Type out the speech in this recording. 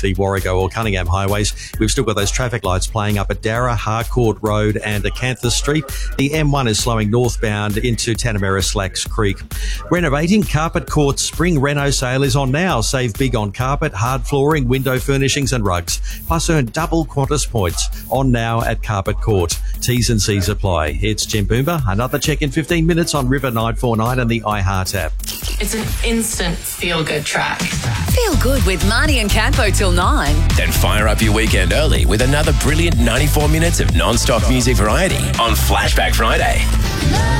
the Warrego or Cunningham highways. We've still got those traffic lights playing up at Darra, Harcourt Road and Acanthus Street. The M1 is slowing northbound into Tanamera Slacks Creek. Renovating Carpet Court Spring Reno sale is on now. Save big on carpet, hard flooring, window furnishings and rugs. Plus earn double Qantas points. On now at Carpet Court. T's and C's apply. It's Jim Boomba. Another check in 15 minutes on River 949 and the iHeart app. It's an instant feel-good track. Feel good with Marnie and Campo till 9. Then fire up your weekend early with another brilliant 94 minutes of non-stop music variety on Flashback Friday.